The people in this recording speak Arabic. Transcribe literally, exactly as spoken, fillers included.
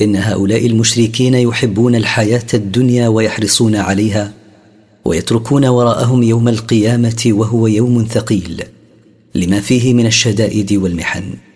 إن هؤلاء المشركين يحبون الحياة الدنيا ويحرصون عليها، ويتركون وراءهم يوم القيامة وهو يوم ثقيل لما فيه من الشدائد والمحن.